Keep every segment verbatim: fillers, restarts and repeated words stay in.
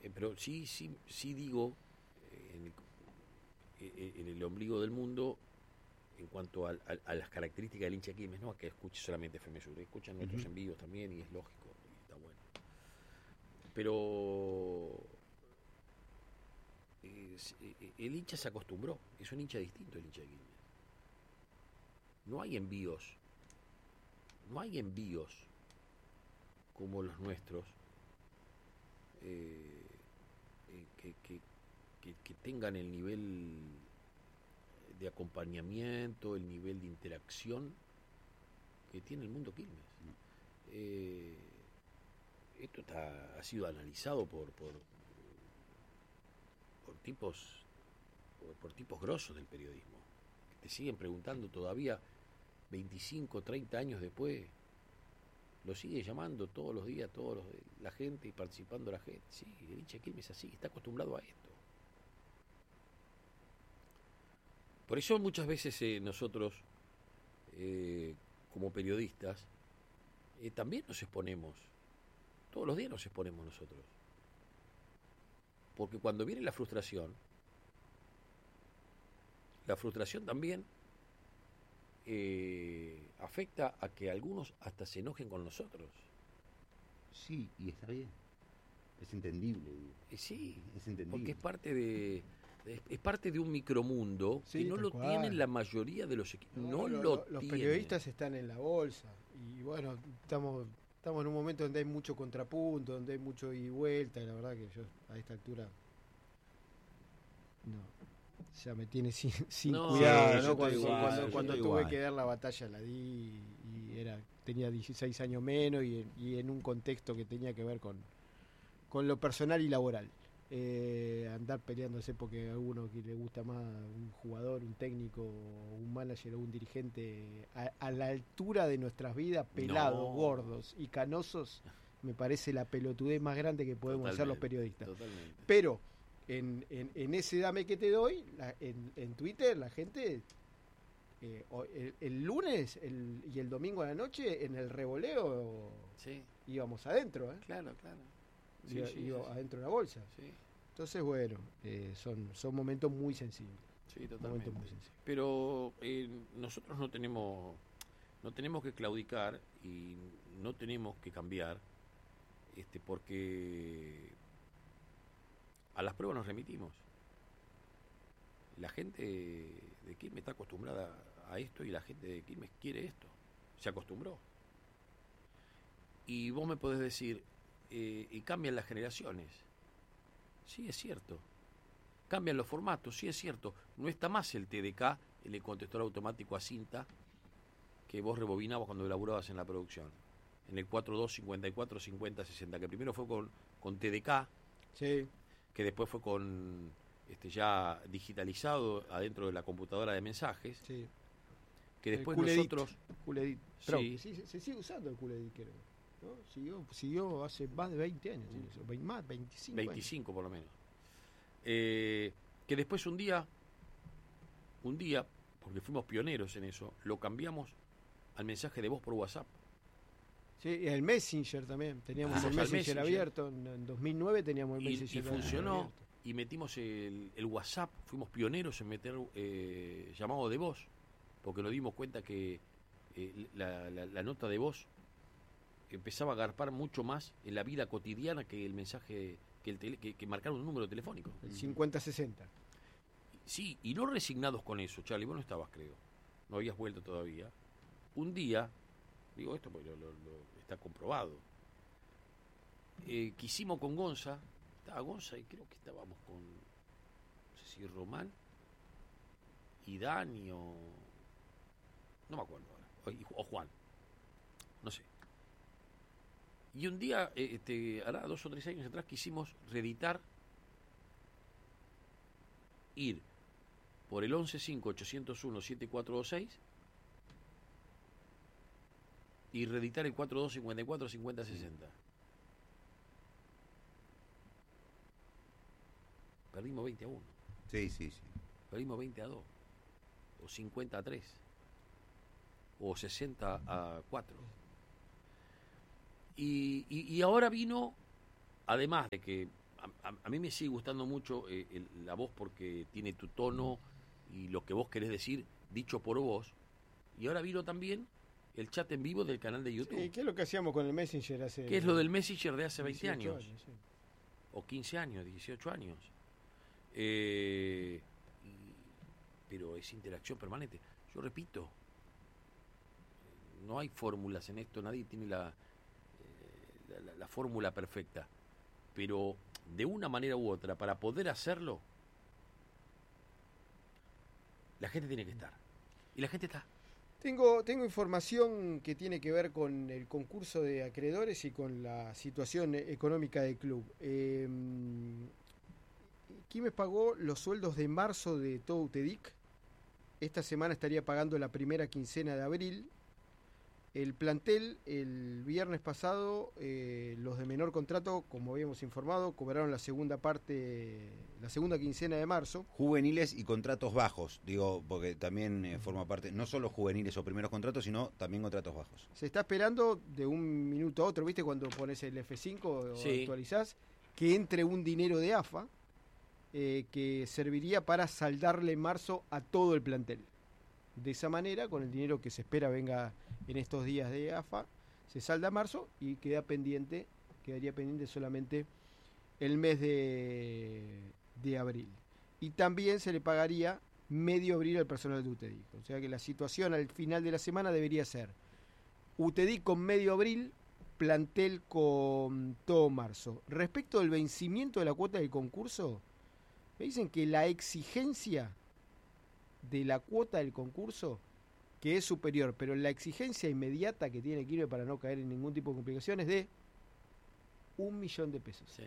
Eh, pero sí, sí, sí digo, eh, en, el, en el ombligo del mundo, en cuanto a, a, a las características del hincha de Quilmes, no a que escuche solamente F M Sur, escuchan nuestros Uh-huh. envíos también y es lógico y está bueno. Pero eh, el hincha se acostumbró, es un hincha distinto el hincha de Quilmes. No hay envíos, no hay envíos como los nuestros eh, eh, que, que, que, que tengan el nivel de acompañamiento, el nivel de interacción que tiene el mundo Quilmes. Eh, esto está, ha sido analizado por por, por tipos por, por tipos grosos del periodismo, que te siguen preguntando todavía veinticinco, treinta años después, lo sigue llamando todos los días, todos los, la gente y participando la gente. Sí, el hincha de Quilmes es así, está acostumbrado a esto. Por eso muchas veces eh, nosotros, eh, como periodistas, eh, también nos exponemos. Todos los días nos exponemos nosotros. Porque cuando viene la frustración, la frustración también eh, afecta a que algunos hasta se enojen con nosotros. Sí, y está bien. Es entendible. Eh, sí, es entendible. Porque es parte de... es parte de un micromundo sí, que no lo cual. tienen la mayoría de los equipos. No, no lo, lo Los tienen. periodistas están en la bolsa. Y bueno, estamos estamos en un momento donde hay mucho contrapunto, donde hay mucho ida y vuelta. Y la verdad que yo a esta altura no, ya me tiene sin, sin no, cuidado. sí, ¿no? Cuando, igual, cuando, cuando tuve igual. que dar la batalla la di y era tenía dieciséis años menos y, y en un contexto que tenía que ver con, con lo personal y laboral. Eh, andar peleándose porque a uno que le gusta más un jugador, un técnico, un manager o un dirigente a, a la altura de nuestras vidas, pelados, no. gordos y canosos, me parece la pelotudez más grande que podemos totalmente, hacer los periodistas. Totalmente. Pero en, en, en ese dame que te doy, la, en, en Twitter la gente eh, el, el lunes el, y el domingo a la noche en el revoleo sí. íbamos adentro. ¿eh? Claro, claro. Sí, iba, sí, iba sí, adentro de la bolsa. Sí. Entonces, bueno, eh, son, son momentos muy sensibles. Sí, totalmente. Muy sensibles. Pero eh, nosotros no tenemos, no tenemos que claudicar y no tenemos que cambiar, este, porque a las pruebas nos remitimos. La gente de Quilmes está acostumbrada a esto y la gente de Quilmes quiere esto. Se acostumbró. Y vos me podés decir, eh, y cambian las generaciones. Sí, es cierto. Cambian los formatos, sí, es cierto. No está más el T D K, el contestador automático a cinta, que vos rebobinabas cuando elaborabas en la producción. En el cuarenta y dos, cincuenta y cuatro, cincuenta, sesenta, que primero fue con, con T D K, sí. que después fue con este ya digitalizado adentro de la computadora de mensajes, sí. que después el nosotros... Culedit. Sí. Sí, se, se sigue usando el Culedit, creo. ¿No? Siguió, siguió hace más de veinte años, mm. eso, más, veinticinco veinticinco años. Por lo menos. Eh, que después un día, un día, porque fuimos pioneros en eso, lo cambiamos al mensaje de voz por WhatsApp. Sí, el Messenger también, teníamos ah, el Messenger, Messenger abierto, en, en dos mil nueve teníamos el y, Messenger y funcionó, abierto. Y metimos el, el WhatsApp, fuimos pioneros en meter eh, llamado de voz, porque nos dimos cuenta que eh, la, la, la nota de voz empezaba a agarpar mucho más en la vida cotidiana que el mensaje, que, el tele, que, que marcar un número telefónico. El cincuenta sesenta. Sí, y no resignados con eso, Charlie, vos no estabas, creo. No habías vuelto todavía. Un día, digo esto porque lo, lo, lo está comprobado, eh, quisimos con Gonza, estaba Gonza y creo que estábamos con, no sé si Román y Dani o... no me acuerdo ahora, o, o Juan, no sé. Y un día, este, hará dos o tres años atrás, quisimos reeditar, ir por el once cinco ochocientos uno setenta y cuatro veintiséis y reeditar el cuarenta y dos cincuenta y cuatro cincuenta sesenta. Perdimos veinte a uno. Sí, sí, sí. Perdimos veinte a dos. O cincuenta a tres. O sesenta a cuatro. Y, y, y ahora vino, además de que a, a- a mí me sigue gustando mucho eh, el- la voz porque tiene tu tono y lo que vos querés decir dicho por vos. Y ahora vino también el chat en vivo del canal de YouTube. Sí, ¿qué es lo que hacíamos con el Messenger hace? ¿Qué es lo del Messenger de hace veinte dieciocho años? sí. O quince años, dieciocho años. Eh, y- pero es interacción permanente. Yo repito, no hay fórmulas en esto, nadie tiene la, eh, la, la- la fórmula perfecta. Pero de una manera u otra, para poder hacerlo, la gente tiene que estar. Y la gente está. Tengo, tengo información que tiene que ver con el concurso de acreedores y con la situación económica del club. Eh, Quilmes pagó los sueldos de marzo de todo UTEDIC. Esta semana estaría pagando la primera quincena de abril. El plantel, el viernes pasado, eh, los de menor contrato, como habíamos informado, cobraron la segunda parte, la segunda quincena de marzo. Juveniles y contratos bajos, digo, porque también eh, forma parte, no solo juveniles o primeros contratos, sino también contratos bajos. Se está esperando de un minuto a otro, ¿viste? Cuando pones el F cinco o Sí. actualizás, que entre un dinero de A F A eh, que serviría para saldarle en marzo a todo el plantel. De esa manera, con el dinero que se espera venga en estos días de A F A, se salda marzo y queda pendiente, quedaría pendiente solamente el mes de, de abril. Y también se le pagaría medio abril al personal de UTEDIC. O sea que la situación al final de la semana debería ser UTEDIC con medio abril, plantel con todo marzo. Respecto del vencimiento de la cuota del concurso, me dicen que la exigencia de la cuota del concurso, que es superior, pero la exigencia inmediata que tiene Quilmes para no caer en ningún tipo de complicaciones, de un millón de pesos. Sí.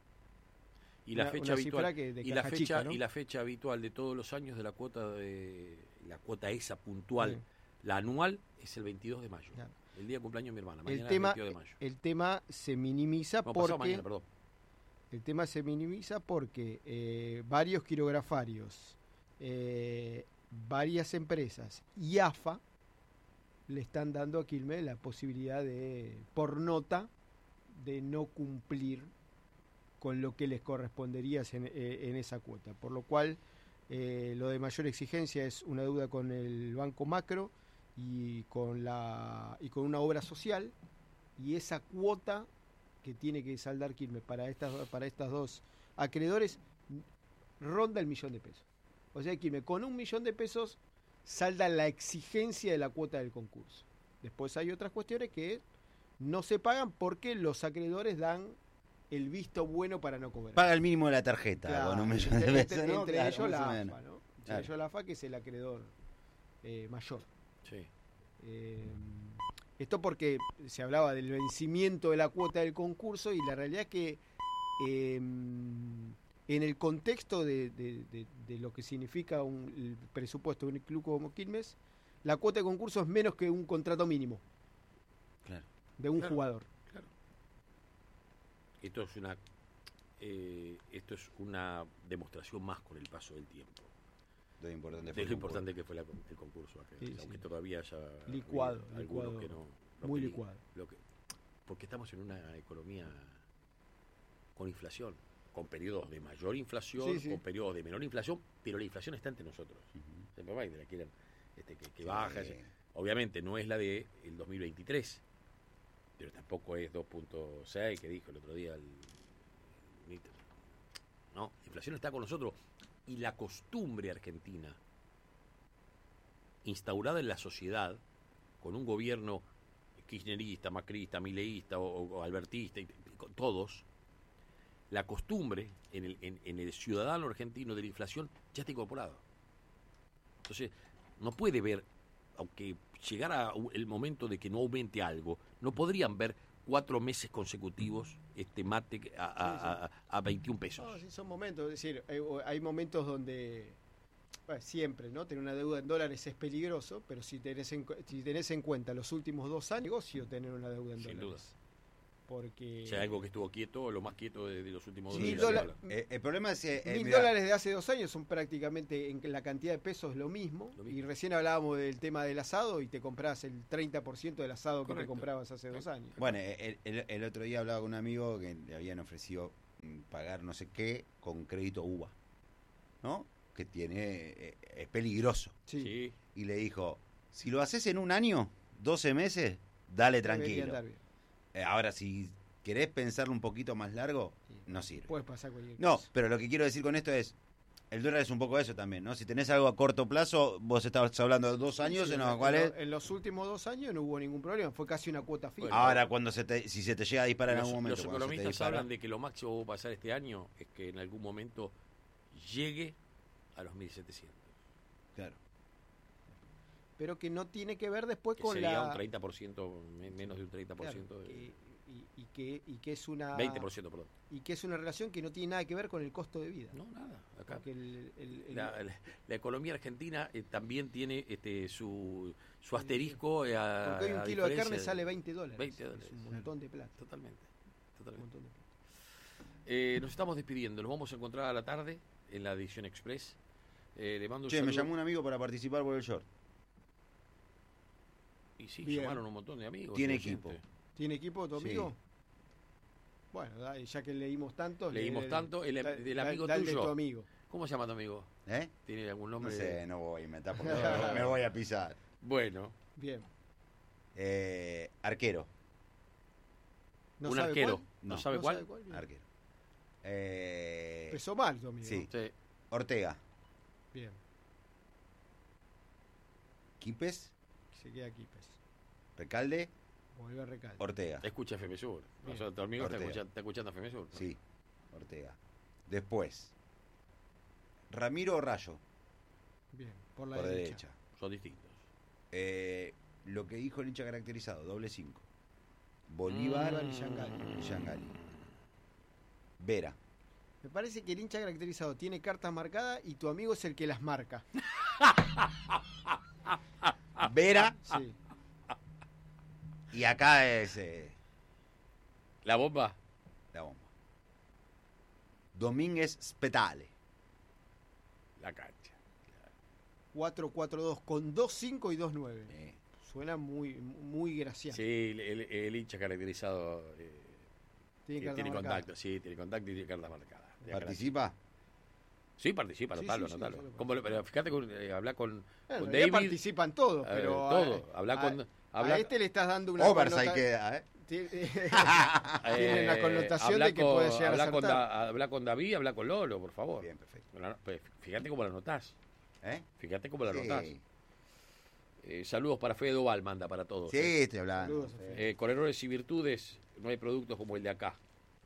Y la Una- fecha una habitual cifra que de y la caja fecha chica, ¿no? y la fecha habitual de todos los años de la cuota de la cuota esa puntual, Sí. la anual es el veintidós de mayo. Claro. El día de cumpleaños de mi hermana, El mañana tema, es el veintidós de mayo. el tema se minimiza No, pasado porque mañana, perdón. el tema se minimiza porque eh, varios quirografarios, eh, varias empresas y A F A le están dando a Quilmes la posibilidad de, por nota, de no cumplir con lo que les correspondería en, eh, en esa cuota. Por lo cual, eh, lo de mayor exigencia es una deuda con el Banco Macro y con, la, y con una obra social, y esa cuota que tiene que saldar Quilmes para estas, para estas dos acreedores ronda el millón de pesos. O sea, Quilmes con un millón de pesos salda la exigencia de la cuota del concurso. Después hay otras cuestiones que no se pagan porque los acreedores dan el visto bueno para no cobrar. Paga el mínimo de la tarjeta Claro, con un millón de entre, pesos, entre- ¿no? entre Claro, ellos más o la menos. A F A, ¿no? Entre Claro. ellos la A F A, que es el acreedor eh, mayor. Sí. Eh, esto porque se hablaba del vencimiento de la cuota del concurso y la realidad es que eh, en el contexto de, de- de- de lo que significa un, el presupuesto de un club como Quilmes, la cuota de concurso es menos que un contrato mínimo Claro. de un Claro. jugador. Claro. Esto es una eh, esto es una demostración más con el paso del tiempo Lo importante de fue lo el importante que fue la- el concurso acá, Sí, aunque sí. todavía haya Licuado, habido algunos licuado, que no lo muy que- licuado. lo que- porque estamos en una economía con inflación, con periodos de mayor inflación, Sí, sí. con periodos de menor inflación, pero la inflación está entre nosotros. Ujú. Siempre va y la quieren este, que, que Sí. baja. ese- Obviamente no es la de el dos mil veintitrés, pero tampoco es dos punto seis que dijo el otro día el ministro. No, la inflación está con nosotros y la costumbre argentina instaurada en la sociedad con un gobierno kirchnerista, macrista, mileísta o, o albertista, y, y con todos, la costumbre en el, en, en el ciudadano argentino de la inflación ya está incorporada. Entonces, no puede ver, aunque llegara el momento de que no aumente algo, no podrían ver cuatro meses consecutivos este mate a, a, a, a veintiún pesos. No, sí, son momentos, es decir, hay, hay momentos donde bueno, siempre, ¿no? Tener una deuda en dólares es peligroso, pero si tenés en, cu- si tenés en cuenta los últimos dos años, negocio tener una deuda en Sin dólares. Porque O sea, algo que estuvo quieto, lo más quieto de, de los últimos dos Mil años. dólares- Eh, el problema es eh, eh, mil mirá, dólares de hace dos años son prácticamente en la cantidad de pesos lo mismo, Lo mismo. y recién hablábamos del tema del asado y te compras el treinta por ciento del asado que te Correcto. comprabas hace dos años. Bueno, el, el- el otro día hablaba con un amigo que le habían ofrecido pagar no sé qué con crédito U V A, ¿no? Que tiene, eh, es peligroso. Sí. Sí. Y le dijo, si lo haces en un año, doce meses, dale Debería tranquilo. andar bien. Eh, ahora, si querés pensarlo un poquito más largo, Sí. no sirve. Puede pasar cualquier No, cosa. pero lo que quiero decir con esto es, el dólar es un poco eso también, ¿no? Si tenés algo a corto plazo, vos estabas hablando de dos años Sí, en en, los cuales... lo- en los últimos dos años no hubo ningún problema, fue casi una cuota fija. Bueno, Ahora, cuando se te, si se te llega a disparar en Los, algún momento... los cuando se te economistas dispara- hablan de que lo máximo que va a pasar este año es que en algún momento llegue a los mil setecientos. Claro. Pero que no tiene que ver después Que con sería la... un treinta por ciento, me- menos de un treinta por ciento. Claro, de- que- y, y que, y que es una... veinte por ciento, perdón. Y que es una relación que no tiene nada que ver con el costo de vida. No, nada. Acá. Porque el- el- el- La, la- la economía argentina eh, también tiene este su, su asterisco. eh, a- porque hoy un a kilo de diferencia carne sale veinte dólares. veinte Es dólares. un montón de plata. Totalmente. Un totalmente. montón de plata. Eh, nos estamos despidiendo. Nos vamos a encontrar a la tarde en la edición Express. Eh, le mando un Che, me saludo. llamó un amigo para participar por el short. Y sí, Bien. llamaron un montón de amigos. Tiene de equipo. oyentes. ¿Tiene equipo tu Sí. amigo? Bueno, da- ya que leímos tanto... Leímos le- tanto, el- da- del da- amigo da el de tuyo. tu amigo. ¿Cómo se llama tu amigo? ¿Eh? ¿Tiene algún No nombre? sé, no voy a inventar porque me voy a pisar. Bueno, Bien. Eh, arquero. ¿No un sabe arquero. cuál? ¿No, No. sabe ¿No cuál? sabe cuál? Bien. Arquero. Eh, Empezó mal tu amigo. sí. Sí. Ortega. Bien. Quipes. Se queda aquí, pues. Recalde. Vuelve a recalcar. Ortega. Escucha F M Sur. Bien. O sea, tu amigo está Ortega. escuchando, está escuchando F M Sur. ¿no? Sí. Ortega. Después. Ramiro Rayo. Bien. Por la Por derecha. derecha. Son distintos. Eh, lo que dijo el hincha caracterizado. Doble cinco. Bolívar Bolívar y Yangali. y Yangali. Vera. Me parece que el hincha caracterizado tiene cartas marcadas y tu amigo es el que las marca. Vera. Sí. Y acá es eh, La bomba. la bomba. Domínguez Spetale. La cancha. cuatro cuatro dos con dos cinco y dos nueve. Eh, Suena muy muy graciado. Sí, el, el- el hincha caracterizado eh, Tiene eh, carta tiene marcada. contacto, sí, tiene contacto y tiene carta marcada. ¿Participa? Sí, participa, Sí, anotalo, sí, sí, anotalo. yo lo Como lo- pero fíjate, con, eh, habla con, En con realidad David. participan todos, eh, pero todo. a, Habla a- con. a Habla, este le estás dando una Oversight connota- queda, ¿eh? Tiene eh, tiene la connotación habla de que con- puede llegar a habla con, acertar. Da- habla con David, habla con Lolo, por favor. Bien, perfecto. Bueno, pues, fíjate cómo la anotás. ¿Eh? Fíjate cómo la Sí. anotás. Eh, saludos para Fede Doval, manda para todos. Sí, eh. estoy hablando. Saludos, Fede. Eh, con errores y virtudes no hay productos como el de acá.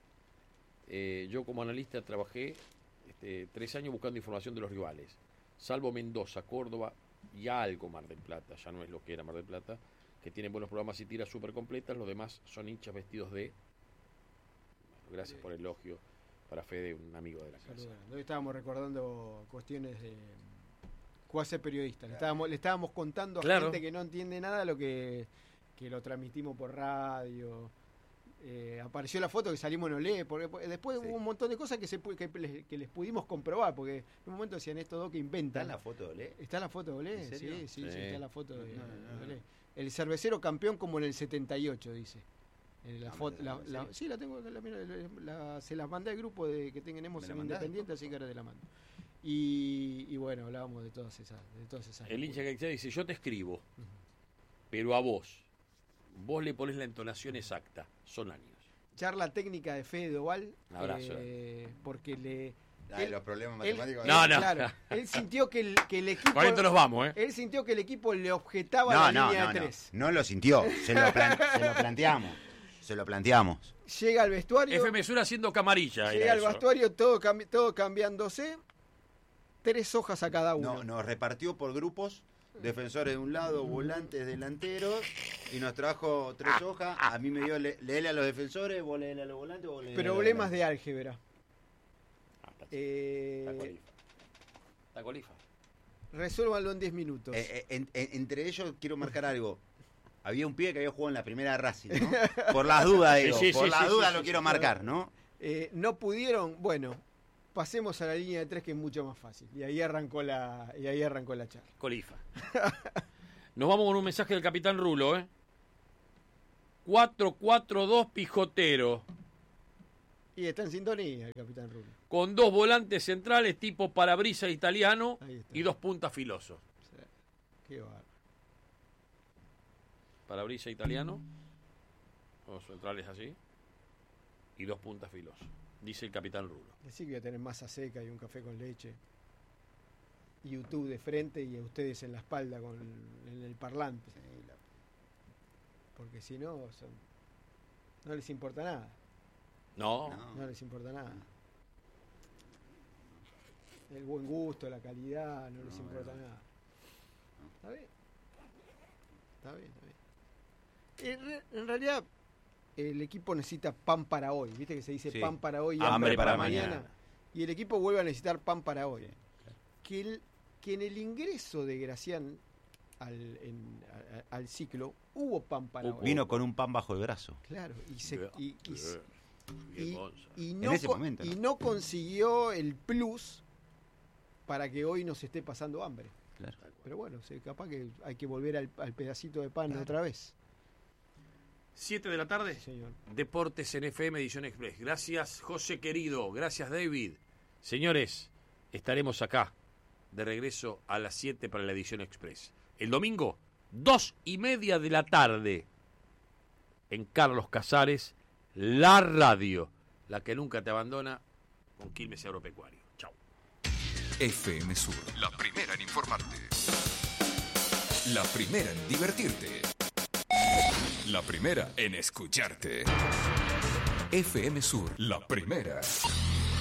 Eh, yo como analista trabajé este, tres años buscando información de los rivales. Salvo Mendoza, Córdoba y algo Mar del Plata, ya no es lo que era Mar del Plata, que tienen buenos programas y tiras súper completas. Los demás son hinchas vestidos de... Bueno, gracias por el elogio para Fede, un amigo de la casa. Saludos. Hoy estábamos recordando cuestiones de cuasi periodista. Le estábamos, le estábamos contando a Claro. gente que no entiende nada lo que, que lo transmitimos por radio. Eh, apareció la foto que salimos en Olé, porque porque después Sí. hubo un montón de cosas que se pu- que, les, que les pudimos comprobar, porque en un momento decían estos dos que ¿Está inventan. en la foto de Olé? ¿Está la foto de Olé? ¿En Sí, serio? sí, sí, Sí. está la foto de, No, no, no, de Olé. no. El cervecero campeón como en el setenta y ocho, dice. En la Ah, foto, ¿me la, la- en la- serio? sí, la tengo, la, mira, la- la- se las mandé al grupo de, que tenemos ¿Me la en mandás? Independiente, así que ahora te la mando. Y, y bueno, hablábamos de todas esas, de todas esas. El hincha locuras. que dice, yo te escribo, pero a vos, vos le pones la entonación exacta, son años. Charla técnica de Fede Doval, Un abrazo. eh, porque le... Ay, él- los problemas él- matemáticos. él- No, no. Claro, él sintió que el, que el equipo... Con esto nos vamos, ¿eh? Él sintió que el equipo le objetaba No, la no, línea no, de no. tres. No lo sintió. Se lo, plan- se lo planteamos. Se lo planteamos. Llega al vestuario... F M Sur haciendo camarilla. Llega era al eso. vestuario todo, cambi- todo cambiándose. Tres hojas a cada uno. No, nos repartió por grupos, defensores de un lado, volantes, delanteros, y nos trajo tres hojas. A mí me dio, le- leele a los defensores, vos leele a los volantes, vos leele a los Problemas volantes. de álgebra. Ah, está, Eh, está colifa. Está colifa. resuélvanlo en diez minutos. Eh, eh, en- en- entre ellos quiero marcar algo. Había un pibe que había jugado en la primera de Racing, ¿no? Por las dudas, digo. Sí, sí, por sí, las sí, dudas sí, lo sí, quiero sí. marcar, ¿no? Eh, no pudieron, bueno, pasemos a la línea de tres que es mucho más fácil. Y ahí arrancó la, y ahí arrancó la charla. Colifa. Nos vamos con un mensaje del capitán Rulo, ¿eh? cuatro cuatro dos Pijotero. Y está en sintonía el capitán Rulo. Con dos volantes centrales tipo parabrisa italiano Ahí está. y dos puntas filosos. O sea, qué bárbaro. Parabrisa italiano, dos centrales así, y dos puntas filosos, dice el capitán Rulo. Decí que voy a tener masa seca y un café con leche. Y YouTube de frente y a ustedes en la espalda con en el parlante. Porque si no, son, no les importa nada. No, No. No les importa nada. El buen gusto, la calidad, no les No, importa no. nada. ¿Está bien? Está bien, está bien. En, re- en realidad, el equipo necesita pan para hoy. ¿Viste que se dice Sí. pan para hoy y Hambre hambre para, para mañana? mañana. Y el equipo vuelve a necesitar pan para hoy. Sí, claro. Que, el- que en el ingreso de Gracián al, en- a- a- al ciclo hubo pan para Hubo. hoy. Vino con un pan bajo el brazo. Claro, y se, Bien, y, y- bien, y- bien, Gonza. y En no, ese co- momento, y ¿no? no consiguió el plus para que hoy nos esté pasando hambre. Claro. Pero bueno, se- capaz que hay que volver al, al pedacito de pan Claro. otra vez. siete de la tarde, Sí, señor. Deportes en F M Edición Express. Gracias, José querido. Gracias, David. Señores, estaremos acá de regreso a las siete para la Edición Express. El domingo, dos y media de la tarde, en Carlos Casares, la radio, la que nunca te abandona, con Quilmes Agropecuario. Chau. F M Sur, la primera en informarte. La primera en divertirte. La primera en escucharte. F M Sur, la primera.